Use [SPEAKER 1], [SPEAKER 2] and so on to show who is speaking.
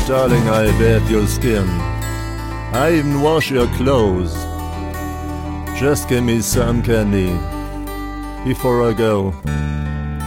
[SPEAKER 1] darling, I bathe your skin. I even wash your clothes. Just give me some candy before I go.